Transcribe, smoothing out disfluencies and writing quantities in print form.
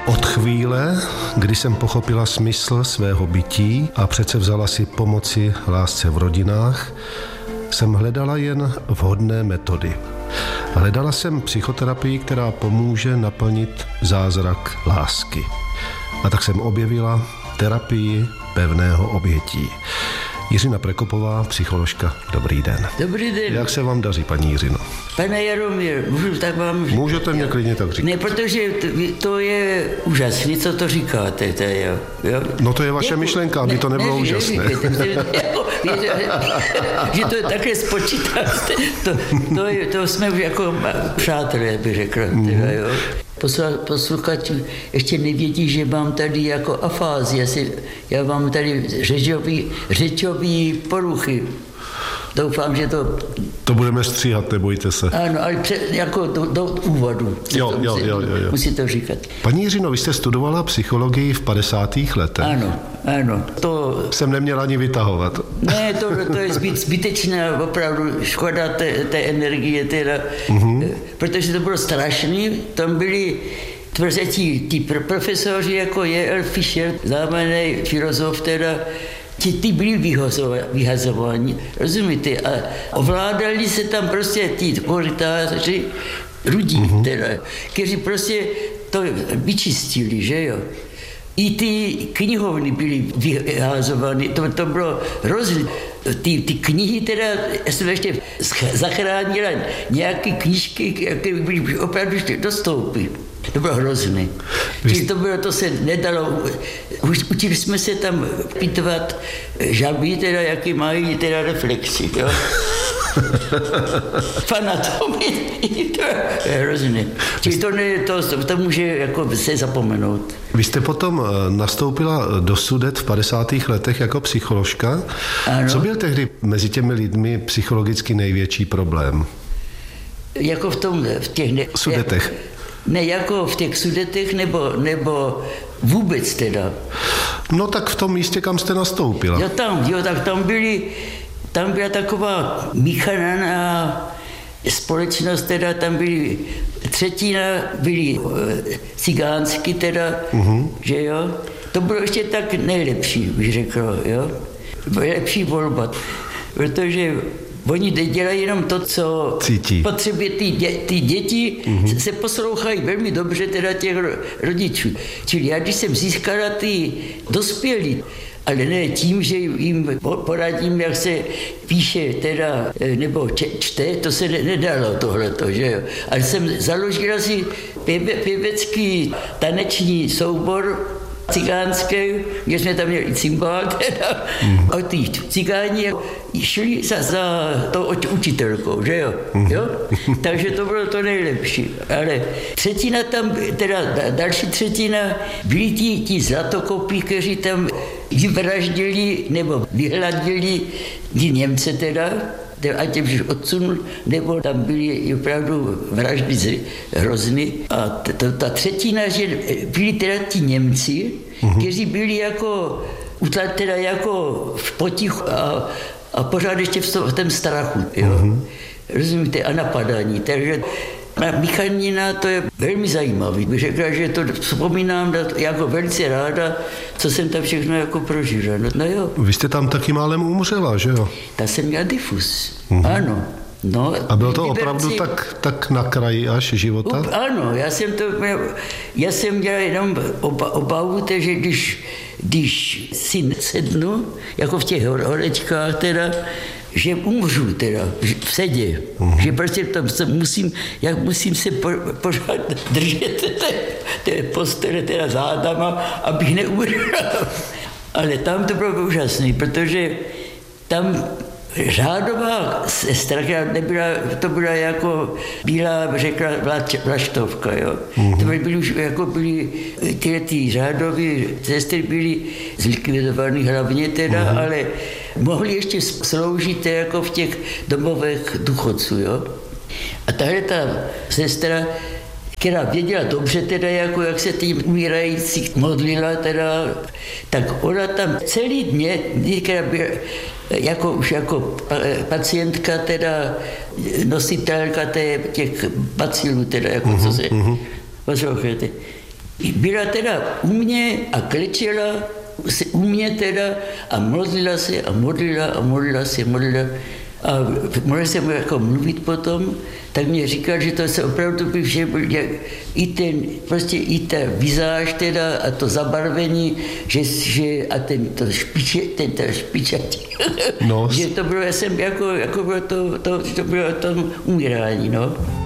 Od chvíle, kdy jsem pochopila smysl svého bytí a přece vzala si pomoci lásce v rodinách, jsem hledala jen vhodné metody. Hledala jsem psychoterapii, která pomůže naplnit zázrak lásky. A tak jsem objevila terapii pevného obětí. Jiřina Prekopová, psycholožka, dobrý den. Dobrý den. Jak se vám daří, paní Jiřino? Pane Jaromír, můžu tak vám... Můžete mě klidně tak říct. Ne, protože to je úžasné, co to říkáte. Jo? No to je vaše myšlenka, aby to nebylo úžasné. Že to takhle spočítáte, to jsme už jako přátelé, bych řekl. Teda, jo? Posluchači ještě nevědí, že mám tady jako afázi. Já mám tady řečový poruchy. Doufám, že to budeme stříhat, nebojte se. Ano, ale jako do úvodu. Jo. Musí to říkat. Paní Jiřino, vy jste studovala psychologii v 50. letech. Ano. To jsem neměla ani vytahovat. Ne, to je zbytečná, opravdu škoda té energie, teda, protože to bylo strašný. Tam byli ti profesoři, jako J.L. Fischer, známý filozof, teda, ty byli vyhazováni, rozumíte? A ovládali se tam prostě ti korytáři lidí, teda, kteří prostě to vyčistili, že jo? I ty knihovny byly vyházovány, to bylo hrozné. Ty knihy teda, já jsem ještě zachránila nějaké knížky, které byly opravdu dostoupy. To bylo hrozné. To se nedalo, učili jsme se tam pitvat žaby, teda, jaký mají teda reflexy, jo. Fanatomii, to je hrozné. Čili to může jako se zapomenout. Vy jste potom nastoupila do Sudet v 50. letech jako psycholožka. Ano. Co byl tehdy mezi těmi lidmi psychologicky největší problém? Jako v těch Sudetech. Ne, jako v těch Sudetech, nebo vůbec teda. No tak v tom místě, kam jste nastoupila. Tak tam byla taková míchaná společnost, teda tam třetina byli cigánský, teda, že jo. To bylo ještě tak nejlepší, bych řekl, jo. Lepší volba, protože oni dělají jenom to, co cítí. Potřebuje ty děti, se poslouchají velmi dobře teda těch rodičů. Čili já, když jsem získala ty dospělí, ale ne tím, že jim poradím, jak se píše teda, nebo čte, to se nedalo tohleto, že jo. Ale jsem založila si pěvecký taneční soubor cigánský, kde jsme tam měli cymbál teda, a ty cigáni šli za tou učitelkou, že jo? Takže to bylo to nejlepší. Ale třetina tam, teda další třetina, byli ti zlatokopí, kteří tam vyvraždili nebo vyhladili Němce teda, ať je už odsunul, nebo tam byly opravdu vraždy hrozný. A ta třetina, že byli teda ti Němci, kteří byli teda jako v potichu a pořád ještě v tom strachu, jo. Rozumíte, a napadání. Takže michanina, to je velmi zajímavý. Bych řekla, že to vzpomínám jako velice ráda, co jsem tam všechno jako prožila. No jo. Vy jste tam taky málem umřela, že jo? Ta jsem měla tyfus, ano. No, a bylo to opravdu tak na kraji až života? Ano, já jsem měla jenom obavu, že když si sednu, jako v těch horečkách teda, že umřu teda v sedě, že prostě musím se pořád držet té postele teda zádama, abych neumřel. Ale tam to bylo úžasné, protože tam řádová sestra, to byla jako bílá, řekla, vlaštovka, jo. To byly ty řádové sestry byly zlikvidované hlavně teda, ale mohly ještě sloužit jako v těch domovech důchodců, jo. A tahle ta sestra, která věděla dobře teda, jako jak se tím umírající modlila teda, tak ona tam celý dně, která byla už jako pacientka teda, nositelka těch bacilů teda, jako co se poslouchejte. Byla teda u mě a klečela se u mě teda a modlila se a modlila a modlila se, modlila. A mohla jsem jako mluvit potom, tak mě říkal, že to se opravdu by vše, i ta vizáž teda a to zabarvení, že a ten špičat, že to bylo, já jsem jako bylo to bylo to umírání, no.